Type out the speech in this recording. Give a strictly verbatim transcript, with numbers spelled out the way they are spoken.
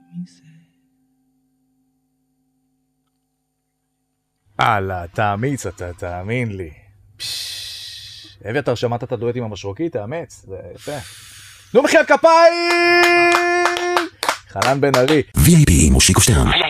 מזה. הלאה, תאמיץ אתה, תאמין לי. אביתר, שמעת את הדואט עם המשרוקי? תאמץ, זה יפה. נו מחיית כפיים! חנן בן ארי. וי איי פי מושיקו שטרן.